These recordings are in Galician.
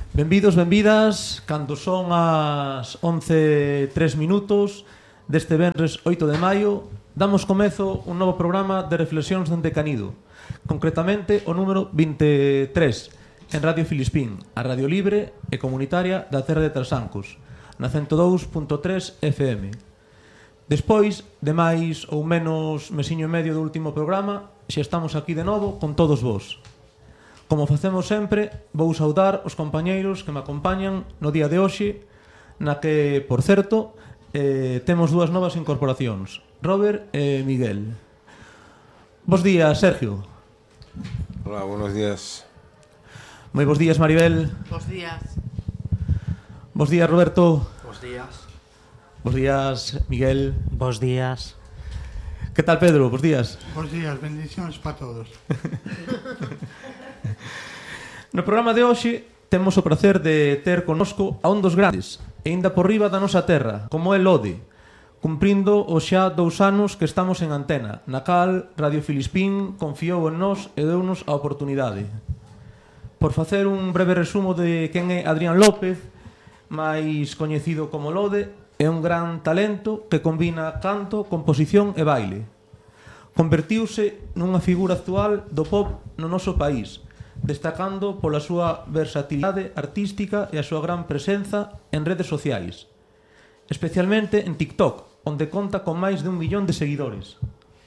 Benvidos, benvidas, cando son as 11:03 deste venres 8 de maio, damos comezo un novo programa de reflexións dende Canido, concretamente o número 23, en Radio Filispín, a radio libre e comunitaria da Terra de Trasancos, na 102.3 FM. Despois de máis ou menos mesiño e medio do último programa, xa estamos aquí de novo con todos vós. Como facemos sempre, vou saudar os compañeiros que me acompañan no día de hoxe, na que, por certo, temos dúas novas incorporacións, Robert e Miguel. Bos días, Sergio. Hola, buenos días. Moi bos días, Maribel. Bos días. Bos días, Roberto. Bos días. Bos días, Miguel. Bos días. Que tal, Pedro? Bos días. Bos días, bendicións para todos. No programa de hoxe temos o prazer de ter connosco a un dos grandes, e ainda por riba da nosa terra, como é Lode, cumprindo os xa 2 anos que estamos en antena, na cal Radio Filispín confiou en nós e deunos a oportunidade. Por facer un breve resumo de quen é Adrián López, máis coñecido como Lode, é un gran talento que combina canto, composición e baile. Convertiuse nunha figura actual do pop no noso país, destacando pola súa versatilidade artística e a súa gran presenza en redes sociais, especialmente en TikTok, onde conta con máis de 1 millón de seguidores.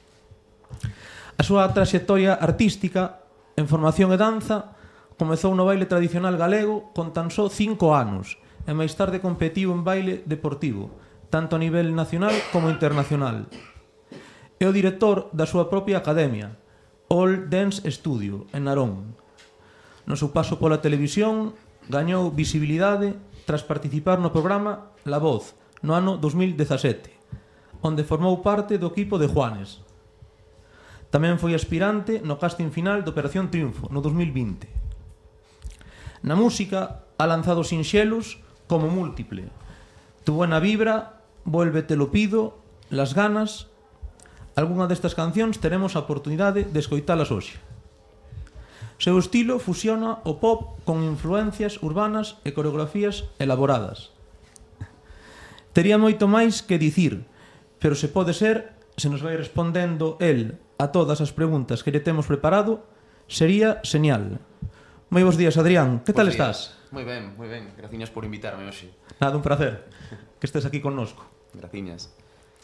A súa traxectoria artística en formación e danza comezou no baile tradicional galego con tan só 5 anos e máis tarde competiu en baile deportivo, tanto a nivel nacional como internacional. É o director da súa propia academia, All Dance Studio, en Narón. No seu paso pola televisión, gañou visibilidade tras participar no programa La Voz, no ano 2017, onde formou parte do equipo de Juanes. Tamén foi aspirante no casting final de Operación Triunfo, no 2020. Na música, ha lanzado sinxelos como Múltiple, Tu buena vibra, Vuélvete lo pido, Las ganas. Algunha destas cancións teremos a oportunidade de escoitalas hoxe. Seu estilo fusiona o pop con influencias urbanas e coreografías elaboradas. Tería moito máis que dicir, pero se pode ser, se nos vai respondendo el a todas as preguntas que lle temos preparado, sería señal. Moi bons días, Adrián. Que tal estás? Moi ben. Graciñas por invitarme hoxe. Nada, un placer que estés aquí connosco. Graciñas.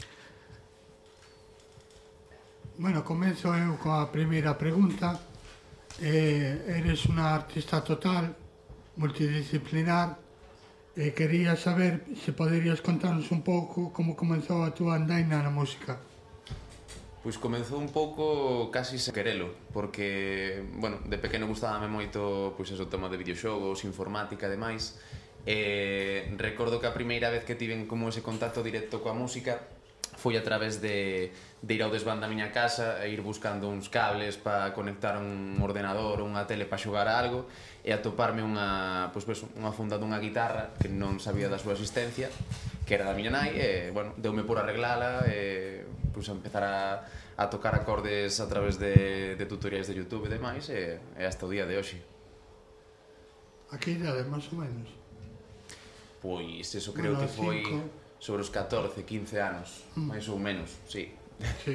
Bueno, comenzo eu coa primeira pregunta. Eres unha artista total, multidisciplinar, e quería saber se poderías contarnos un pouco como comenzou a túa andaina na música. Pois comezou un pouco casi sen querelo, porque, bueno, de pequeno gustábame moito pois eso, tema de videoxogos, informática e demais. Recordo que a primeira vez que tiven como ese contacto directo coa música foi a través de ir ao desván da miña casa e ir buscando uns cables para conectar un ordenador ou unha tele para xogar a algo e atoparme unha funda dunha guitarra que non sabía da súa existencia, que era da miña nai, e, bueno, deume por arreglala e a empezar a tocar acordes a través de tutoriais de YouTube e demais, e hasta o día de hoxe. A que idade, máis ou menos? Pois eso creo que foi sobre os 14, 15 anos, máis ou menos, sí. Sí.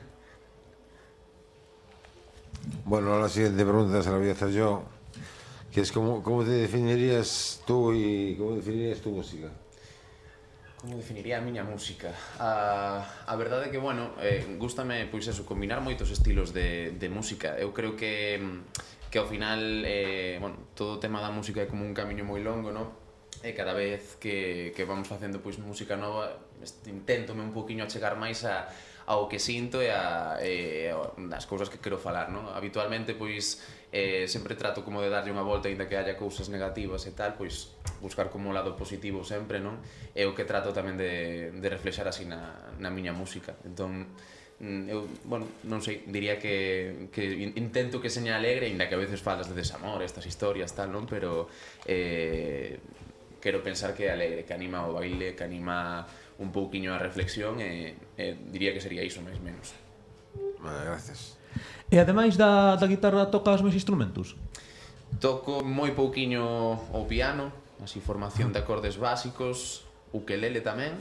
Bueno, la siguiente pregunta se la voy a hacer yo, que es ¿cómo te definirías tú y cómo definirías tu música? Como definiría a miña música? A verdade é que, bueno, gústame, pois eso, combinar moitos estilos de música. Eu creo que ao final, bueno, todo o tema da música é como un camiño moi longo, non? E cada vez que vamos facendo pois música nova, inténtome un poquinho achegar máis ao que sinto e as cousas que quero falar, non? Habitualmente, pois, sempre trato como de darlle unha volta, ainda que haya cousas negativas e tal, pois, buscar como o lado positivo sempre, non? É o que trato tamén de reflexar así na miña música. Entón, eu, bueno, non sei, diría que intento que seña alegre, ainda que a veces falas de desamor, estas historias, tal, non? Pero quero pensar que é alegre, que anima o baile, que anima un pouquiño a reflexión, e diría que sería iso, máis menos. Vale, gracias. E ademais da guitarra tocas máis instrumentos? Toco moi pouquiño o piano, así formación de acordes básicos, ukelele tamén,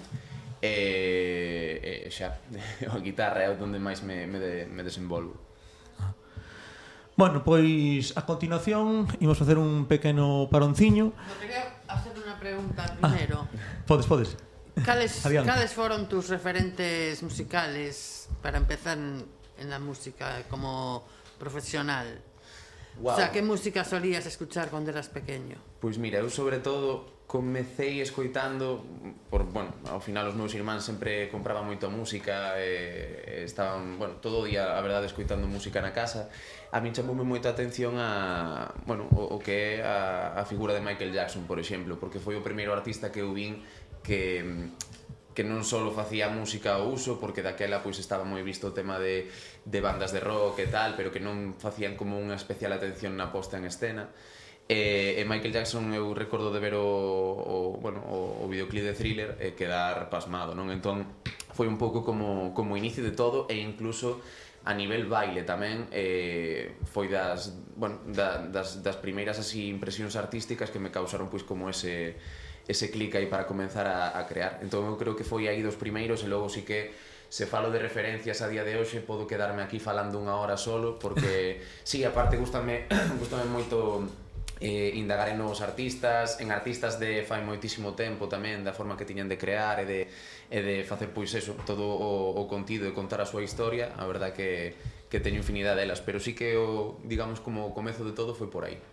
e xa, a guitarra é onde máis me desenvolvo. Bueno, pois a continuación imos facer un pequeno paronciño. Quería hacer unha pregunta primeiro. Podes. Cales foron tus referentes musicales para empezar en la música como profesional? Wow. O sea, que música solías escuchar cando eras pequeño? Pois mira, eu sobre todo comecei escoitando bueno, ao final os meus irmáns sempre compraban moita música e estaban, bueno, todo o día, a verdade, escoitando música na casa. A min chamoume moita atención bueno, o que é a figura de Michael Jackson, por exemplo, porque foi o primeiro artista que eu vin que non só facía música ao uso, porque daquela pois estaba moi visto o tema de bandas de rock e tal, pero que non facían como unha especial atención na posta en escena. E Michael Jackson, eu recordo de ver o videoclip de Thriller e quedar pasmado, non? Entón foi un pouco como inicio de todo, e incluso a nivel baile tamén foi das primeiras así impresións artísticas que me causaron pois como ese clic aí para comenzar a crear. Entón eu creo que foi aí dos primeiros, e logo sí que se falo de referencias a día de hoxe podo quedarme aquí falando unha hora solo, porque sí, aparte gústame moito indagar en novos artistas, en artistas de fai moitísimo tempo tamén, da forma que tiñan de crear e de facer pois eso, todo o contido e contar a súa historia. A verdad que teño infinidade delas, pero sí que digamos como o comezo de todo foi por aí.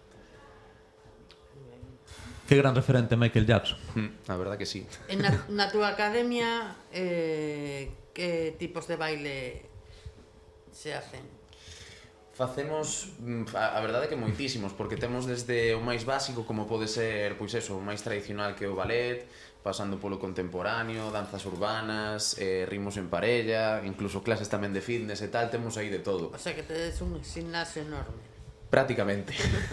Que gran referente Michael Jackson. A verdad que sí. Na túa academia, que tipos de baile se hacen? Facemos, a verdade que moitísimos, porque temos desde o máis básico, como pode ser, pois eso, o máis tradicional que é o ballet, pasando polo contemporáneo, danzas urbanas, ritmos en parella, incluso clases tamén de fitness e tal, temos aí de todo. O sea que tedes un gimnasio enorme. Prácticamente.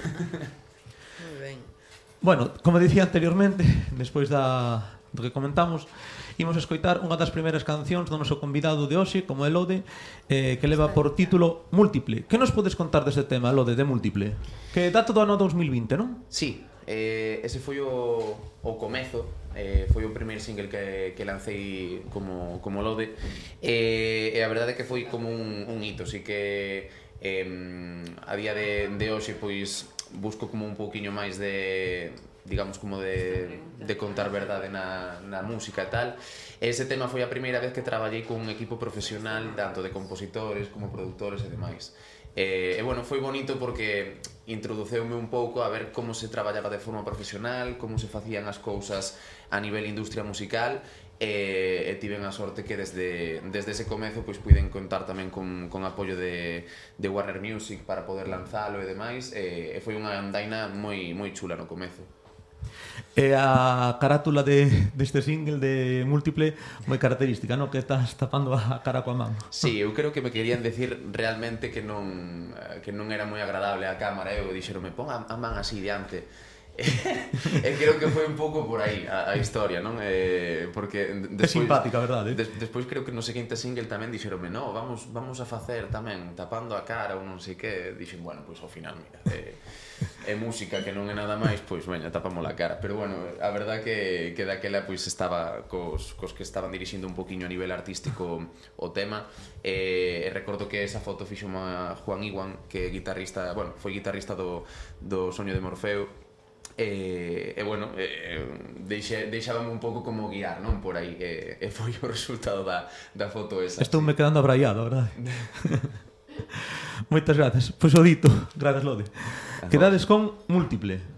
Moi ben. Bueno, como dicía anteriormente, despois do que comentamos, imos escoitar unha das primeiras cancións do noso convidado de hoxe, como é Lode, que leva por título Múltiple. Que nos podes contar deste tema, Lode, de Múltiple? Que data do ano 2020, non? Sí, ese foi o comezo, foi o primeiro single que lancei como Lode, e a verdade é que foi como un hito, así que a día de hoxe pois busco como un pouquiño máis de, digamos, como de contar verdade na música e tal. Ese tema foi a primeira vez que traballei con un equipo profesional, tanto de compositores como productores e demais. E bueno, foi bonito porque introduceume un pouco a ver como se traballaba de forma profesional, como se facían as cousas a nivel industria musical, e tiven a sorte que desde ese comezo pois puiden contar tamén con apoio de Warner Music para poder lanzalo e demais, e foi unha andaina moi chula no comezo. E a carátula deste single de Múltiple moi característica, non? Que estás tapando a cara coa man. Sí, eu creo que me querían decir realmente que non era moi agradable a cámara, eu dixeronme, pon a man así diante. E creo que foi un pouco por aí a historia, non? Porque é simpática, verdade? Despois creo que no seguinte single tamén dixeronme, no, vamos a facer tamén tapando a cara ou non sei que. Dixen, bueno, pois ao final, mira, é música que non é nada máis, pois veña, tapamos a cara. Pero bueno, a verdad que daquela pois estaba cos que estaban dirixindo un poquinho a nivel artístico o tema, e recordo que esa foto fixo Juan Iwan, que é guitarrista, bueno, foi guitarrista do Soño de Morfeo. E bueno, deixábame un pouco como guiar, non? Por aí, e foi o resultado da foto esa. Estou me quedando abraiado, verdade? Moitas grazas. Pois o dito, grazas, Lode. Quedades con Múltiple.